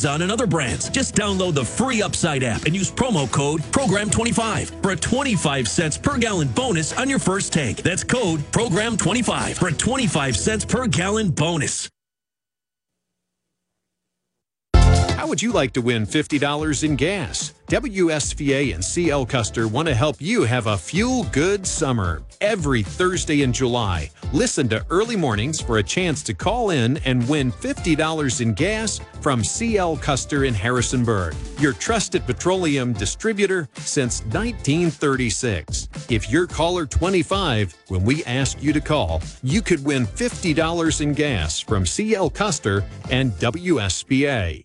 Amazon and other brands. Just download the free Upside app and use promo code PROGRAM25 for a 25 cents per gallon bonus on your first tank. That's code PROGRAM25 for a 25 cents per gallon bonus. How would you like to win $50 in gas? WSVA and CL Custer want to help you have a fuel-good summer. Every Thursday in July, listen to Early Mornings for a chance to call in and win $50 in gas from CL Custer in Harrisonburg, your trusted petroleum distributor since 1936. If you're caller 25 when we ask you to call, you could win $50 in gas from CL Custer and WSVA.